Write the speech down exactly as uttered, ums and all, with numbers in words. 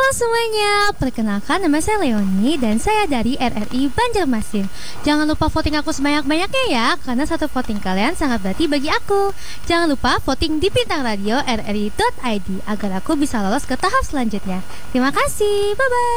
semuanya, perkenalkan nama saya Leoni dan saya dari R R I Banjarmasin. Jangan lupa voting aku sebanyak-banyaknya ya, karena satu voting kalian sangat berarti bagi aku. Jangan lupa voting di Bintang Radio R R I dot I D agar aku bisa lolos ke tahap selanjutnya. Terima kasih, bye-bye.